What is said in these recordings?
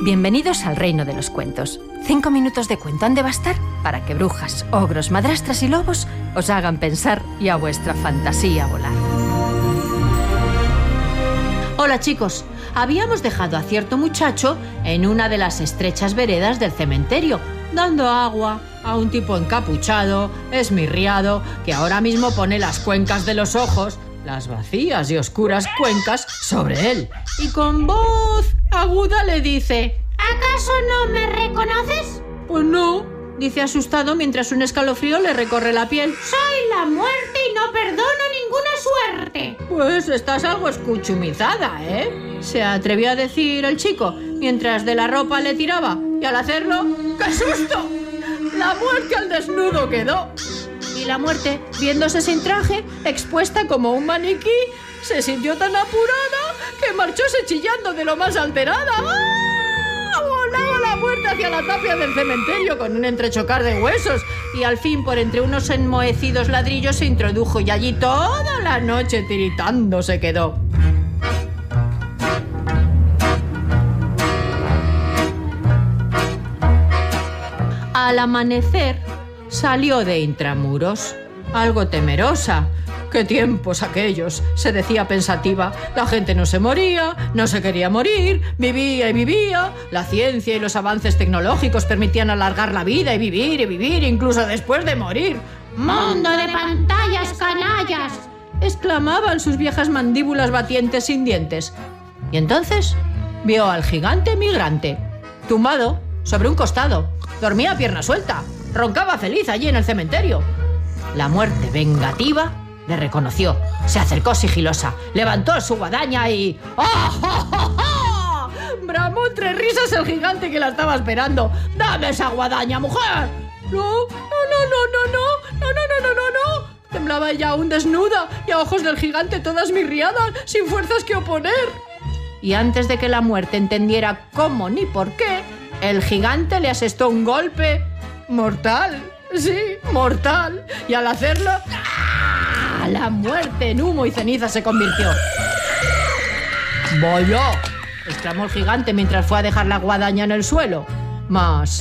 Bienvenidos al reino de los cuentos. 5 minutos de cuento han de bastar para que brujas, ogros, madrastras y lobos os hagan pensar y a vuestra fantasía volar. Hola chicos, habíamos dejado a cierto muchacho en una de las estrechas veredas del cementerio, dando agua a un tipo encapuchado, esmirriado, que ahora mismo pone las cuencas de los ojos, las vacías y oscuras cuencas, sobre él. Y con voz aguda le dice: ¿Acaso no me reconoces? Pues no, dice asustado mientras un escalofrío le recorre la piel. Soy la muerte y no perdono ninguna suerte. Pues estás algo escuchumizada, ¿eh? Se atrevió a decir el chico mientras de la ropa le tiraba, y al hacerlo, ¡qué susto! La muerte al desnudo quedó. Y la muerte, viéndose sin traje, expuesta como un maniquí, se sintió tan apurada que marchóse chillando de lo más alterada. ¡Ah! Volaba la muerte hacia la tapia del cementerio con un entrechocar de huesos y al fin por entre unos enmohecidos ladrillos se introdujo y allí toda la noche tiritando se quedó. Al amanecer salió de intramuros, algo temerosa. ¡Qué tiempos aquellos!, se decía pensativa. La gente no se moría, no se quería morir, vivía y vivía. La ciencia y los avances tecnológicos permitían alargar la vida y vivir, incluso después de morir. ¡Mundo de pantallas, canallas!, exclamaban sus viejas mandíbulas batientes sin dientes. Y entonces vio al gigante migrante, tumbado sobre un costado. Dormía a pierna suelta, roncaba feliz allí en el cementerio. La muerte vengativa le reconoció, se acercó sigilosa, levantó su guadaña y... ¡ah, ja, ja, ja! Bramó entre risas el gigante que la estaba esperando. ¡Dame esa guadaña, mujer! No. Temblaba ella aún desnuda y a ojos del gigante toda esmirriada, sin fuerzas que oponer. Y antes de que la muerte entendiera cómo ni por qué, el gigante le asestó un golpe mortal. Sí, mortal. Y al hacerlo, ¡ah!, la muerte en humo y ceniza se convirtió. ¡Vaya!, exclamó el gigante mientras fue a dejar la guadaña en el suelo. Mas...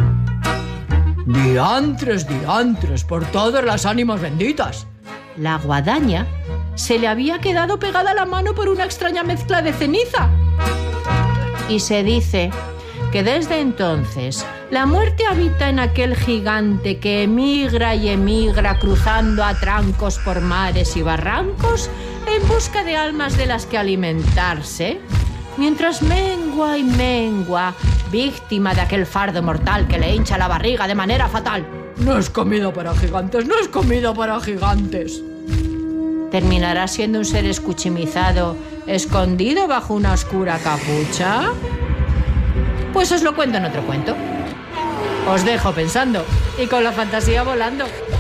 ¡Diantres, por todas las ánimas benditas! La guadaña se le había quedado pegada a la mano por una extraña mezcla de ceniza. Y se dice que desde entonces la muerte habita en aquel gigante que emigra y emigra cruzando a trancos por mares y barrancos en busca de almas de las que alimentarse, mientras mengua y mengua, víctima de aquel fardo mortal que le hincha la barriga de manera fatal. No es comida para gigantes, no es comida para gigantes. ¿Terminará siendo un ser escuchimizado, escondido bajo una oscura capucha? Pues os lo cuento en otro cuento. Os dejo pensando y con la fantasía volando.